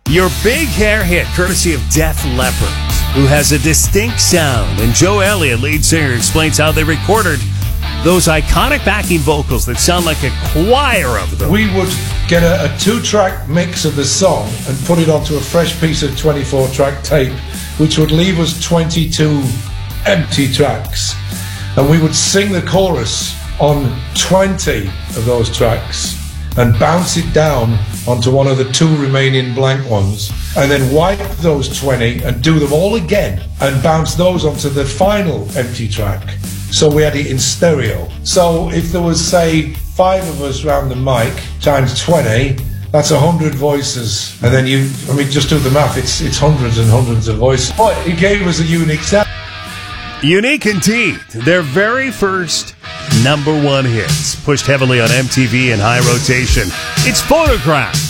Your big hair hit, courtesy of Def Leppard, who has a distinct sound. And Joe Elliott, lead singer, explains how they recorded those iconic backing vocals that sound like a choir of them. We would get a 2-track mix of the song and put it onto a fresh piece of 24-track tape, which would leave us 22 empty tracks. And we would sing the chorus on 20 of those tracks and bounce it down onto one of the 2 remaining blank ones, and then wipe those 20 and do them all again and bounce those onto the final empty track. So we had it in stereo. So if there was, say, 5 of us round the mic times 20, that's 100 voices. And then just do the math, it's hundreds and hundreds of voices. But it gave us a unique sound. Unique indeed. Their very first #1 hits, pushed heavily on MTV in high rotation. It's Photograph.